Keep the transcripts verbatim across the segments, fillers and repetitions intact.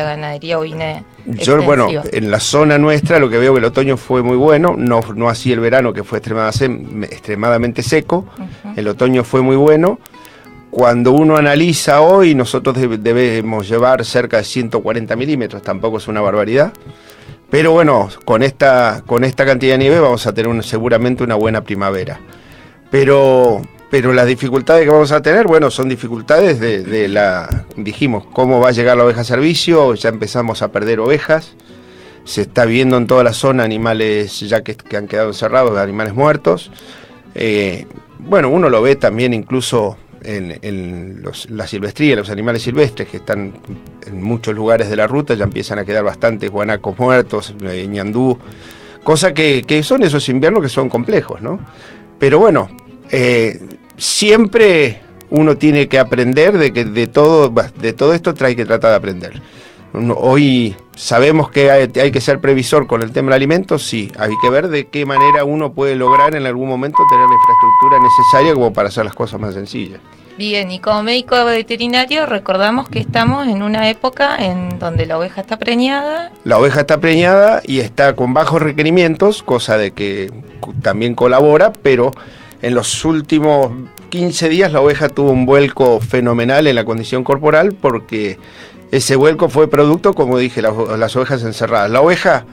ganadería ovina. Yo, bueno, en la zona nuestra lo que veo que el otoño fue muy bueno, no, no así el verano que fue extremadamente, extremadamente seco, uh-huh. El otoño fue muy bueno. Cuando uno analiza hoy, nosotros debemos llevar cerca de ciento cuarenta milímetros, tampoco es una barbaridad. Pero bueno, con esta, con esta cantidad de nieve vamos a tener un, seguramente una buena primavera. Pero, pero las dificultades que vamos a tener, bueno, son dificultades de, de la, dijimos, cómo va a llegar la oveja a servicio, ya empezamos a perder ovejas. Se está viendo en toda la zona animales ya que, que han quedado encerrados, animales muertos. Eh, bueno, uno lo ve también incluso en, en los, la silvestría, los animales silvestres que están en muchos lugares de la ruta, ya empiezan a quedar bastantes guanacos muertos, eh, ñandú, cosa que, que son esos inviernos que son complejos, ¿no? Pero bueno, eh, siempre uno tiene que aprender de que de todo, de todo esto hay que tratar de aprender. Hoy sabemos que hay, hay que ser previsor con el tema del alimento, sí, hay que ver de qué manera uno puede lograr en algún momento tener la infraestructura necesaria como para hacer las cosas más sencillas. Bien, y como médico veterinario recordamos que estamos en una época en donde la oveja está preñada. La oveja está preñada y está con bajos requerimientos, cosa de que también colabora, pero en los últimos quince días la oveja tuvo un vuelco fenomenal en la condición corporal porque ese vuelco fue producto, como dije, las, las ovejas encerradas. La oveja,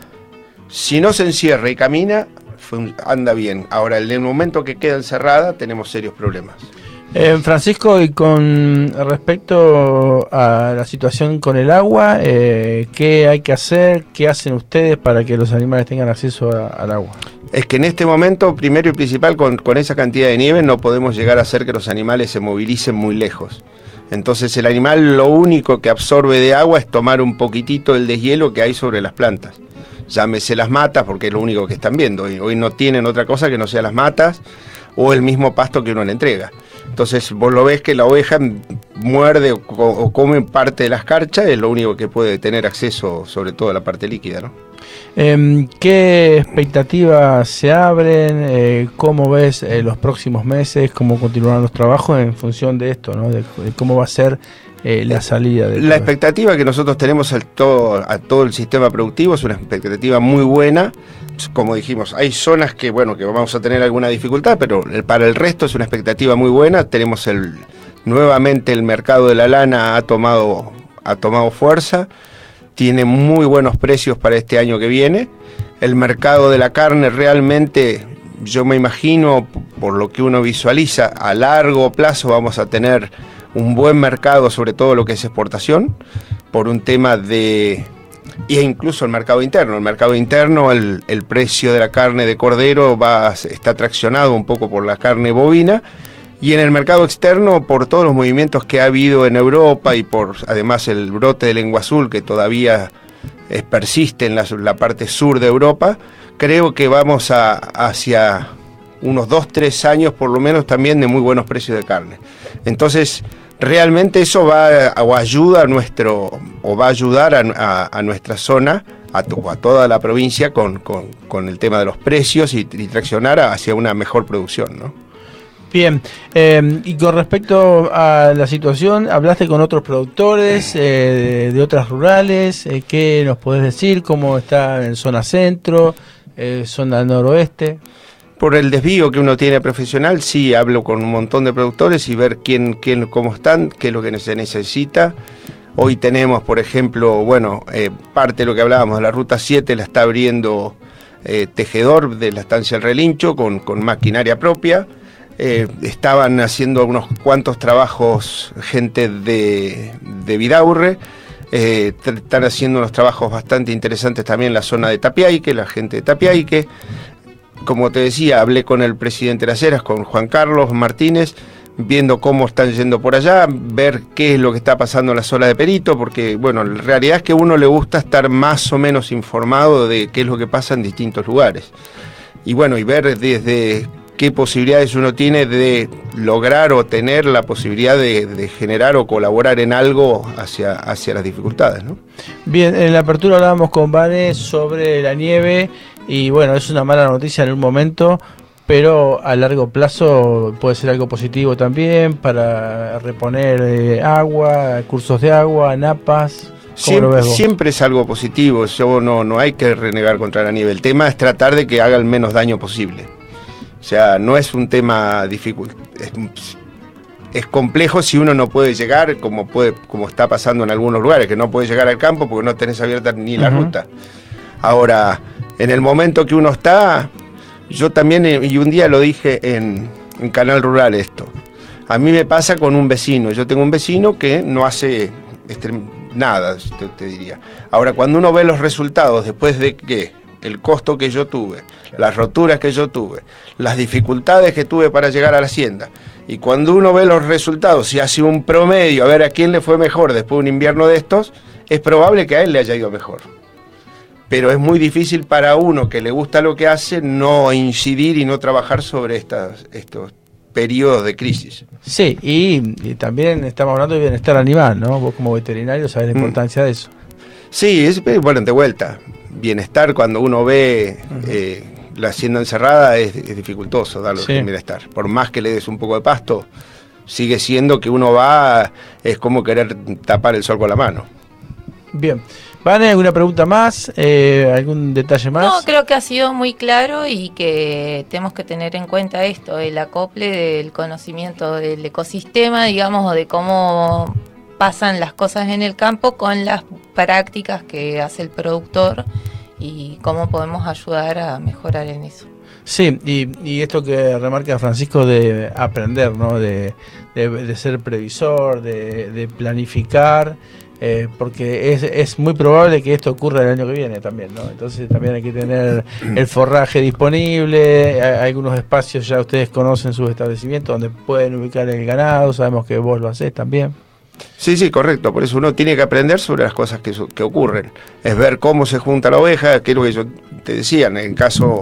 si no se encierra y camina, fue, anda bien. Ahora, en el momento que queda encerrada, tenemos serios problemas. Eh, Francisco, y con respecto a la situación con el agua, eh, ¿qué hay que hacer? ¿Qué hacen ustedes para que los animales tengan acceso a, al agua? Es que en este momento, primero y principal, con, con esa cantidad de nieve, no podemos llegar a hacer que los animales se movilicen muy lejos. Entonces el animal lo único que absorbe de agua es tomar un poquitito del deshielo que hay sobre las plantas. Llámese las matas, porque es lo único que están viendo. Hoy, hoy no tienen otra cosa que no sea las matas o el mismo pasto que uno le entrega. Entonces vos lo ves que la oveja muerde o, o come parte de la escarcha, es lo único que puede tener acceso, sobre todo a la parte líquida, ¿no? Eh, ¿Qué expectativas se abren? Eh, ¿Cómo ves eh, los próximos meses? ¿Cómo continuarán los trabajos en función de esto, ¿no? De, de cómo va a ser eh, la salida de la expectativa que nosotros tenemos al todo, a todo el sistema productivo es una expectativa muy buena. Como dijimos, hay zonas que bueno que vamos a tener alguna dificultad, pero para el resto es una expectativa muy buena. Tenemos el nuevamente el mercado de la lana ha tomado ha tomado fuerza. Tiene muy buenos precios para este año que viene. El mercado de la carne realmente, yo me imagino, por lo que uno visualiza, a largo plazo vamos a tener un buen mercado, sobre todo lo que es exportación, por un tema de... e incluso el mercado interno. El mercado interno, el, el precio de la carne de cordero va, está traccionado un poco por la carne bovina, y en el mercado externo, por todos los movimientos que ha habido en Europa y por además el brote de lengua azul que todavía eh, persiste en la, la parte sur de Europa, creo que vamos a, hacia unos dos, tres años por lo menos también de muy buenos precios de carne. Entonces, realmente eso va a, o ayuda a nuestro, o va a ayudar a, a, a nuestra zona, a, to, a toda la provincia con, con, con el tema de los precios y, y traccionar hacia una mejor producción, ¿no? Bien, eh, y con respecto a la situación, ¿hablaste con otros productores eh, de, de otras rurales? Eh, ¿Qué nos podés decir? ¿Cómo está en zona centro, eh, zona noroeste? Por el desvío que uno tiene profesional, sí, hablo con un montón de productores y ver quién, quién, cómo están, qué es lo que se necesita. Hoy tenemos, por ejemplo, bueno, eh, parte de lo que hablábamos de la Ruta siete la está abriendo eh, Tejedor de la estancia El Relincho con, con maquinaria propia. Eh, estaban haciendo unos cuantos trabajos gente de, de Vidaurre, eh, están haciendo unos trabajos bastante interesantes también en la zona de Tapiaique, la gente de Tapiaique. Como te decía, hablé con el presidente de las Heras, con Juan Carlos Martínez, viendo cómo están yendo por allá, ver qué es lo que está pasando en la zona de Perito, porque bueno, la realidad es que a uno le gusta estar más o menos informado de qué es lo que pasa en distintos lugares. Y bueno, y ver desde qué posibilidades uno tiene de lograr o tener la posibilidad de, de generar o colaborar en algo hacia, hacia las dificultades, ¿no? Bien, en la apertura hablábamos con Vane sobre la nieve y bueno, es una mala noticia en un momento, pero a largo plazo puede ser algo positivo también para reponer eh, agua, cursos de agua, napas. Siempre, siempre es algo positivo, yo no, no hay que renegar contra la nieve. El tema es tratar de que haga el menos daño posible. O sea, no es un tema difícil, es, es complejo si uno no puede llegar, como puede, como está pasando en algunos lugares, que no puede llegar al campo porque no tenés abierta ni la uh-huh. ruta. Ahora, en el momento que uno está, yo también, y un día lo dije en, en Canal Rural esto, a mí me pasa con un vecino, yo tengo un vecino que no hace este, nada, te, te diría. Ahora, cuando uno ve los resultados después de que el costo que yo tuve, las roturas que yo tuve, las dificultades que tuve para llegar a la hacienda, y cuando uno ve los resultados y hace un promedio, a ver a quién le fue mejor después de un invierno de estos, es probable que a él le haya ido mejor. Pero es muy difícil para uno que le gusta lo que hace no incidir y no trabajar sobre estas, estos periodos de crisis. Sí, y, y también estamos hablando de bienestar animal, ¿no? Vos como veterinario sabés la importancia mm. de eso. Sí, es, bueno, de vuelta, bienestar cuando uno ve uh-huh. eh, la hacienda encerrada es, es dificultoso darle sí. bienestar. Por más que le des un poco de pasto, sigue siendo que uno va, es como querer tapar el sol con la mano. Bien. ¿Vane, alguna pregunta más? Eh, ¿Algún detalle más? No, creo que ha sido muy claro y que tenemos que tener en cuenta esto, el acople del conocimiento del ecosistema, digamos, o de cómo pasan las cosas en el campo con las prácticas que hace el productor y cómo podemos ayudar a mejorar en eso. Sí, y, y esto que remarca Francisco de aprender, ¿no? De, de, de ser previsor, de, de planificar. Eh, porque es, es muy probable que esto ocurra el año que viene también, ¿no? Entonces también hay que tener el forraje disponible, hay, hay algunos espacios, ya ustedes conocen sus establecimientos donde pueden ubicar el ganado, sabemos que vos lo hacés también. Sí, sí, correcto, por eso uno tiene que aprender sobre las cosas que, que ocurren, es ver cómo se junta la oveja, que es lo que yo te decía, en el caso,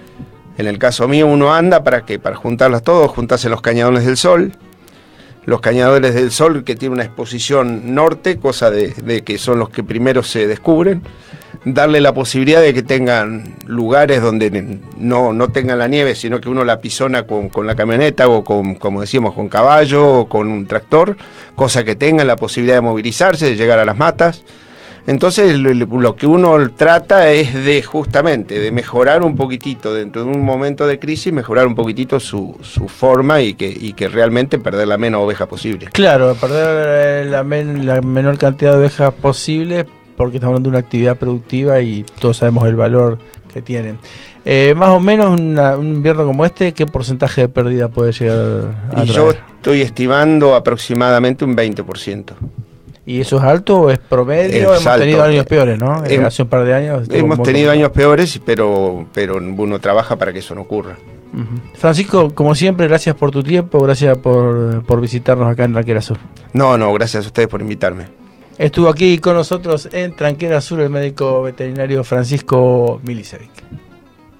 en el caso mío uno anda para que para juntarlas todos, juntarse los cañadones del sol, los cañadores del sol que tienen una exposición norte, cosa de, de que son los que primero se descubren, darle la posibilidad de que tengan lugares donde no, no tengan la nieve, sino que uno la pisona con, con la camioneta o con, como decíamos, con caballo o con un tractor, cosa que tengan la posibilidad de movilizarse, de llegar a las matas. Entonces lo, lo que uno trata es de justamente de mejorar un poquitito dentro de un momento de crisis, mejorar un poquitito su, su forma y que, y que realmente perder la menos oveja posible. Claro, perder la, men, la menor cantidad de ovejas posible porque estamos hablando de una actividad productiva y todos sabemos el valor que tienen. Eh, más o menos una, un invierno como este, ¿qué porcentaje de pérdida puede llegar a traer? Yo estoy estimando aproximadamente un veinte por ciento. ¿Y eso es alto o es promedio? Es hemos alto. tenido años peores, ¿no? Eh, Hace un par de años. Hemos tenido años peores, pero, pero uno trabaja para que eso no ocurra. Uh-huh. Francisco, como siempre, gracias por tu tiempo, gracias por, por visitarnos acá en Tranquera Sur. No, no, gracias a ustedes por invitarme. Estuvo aquí con nosotros en Tranquera Sur el médico veterinario Francisco Milicevic.